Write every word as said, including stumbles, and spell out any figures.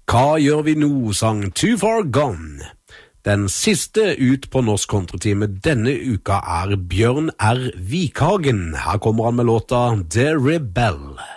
Hva gjør vi nå, sang Too Far Gone. Den siste ut på norsk countrytime denne uka er Bjørn R. Vikhagen. Her kommer han med låta The Rebel.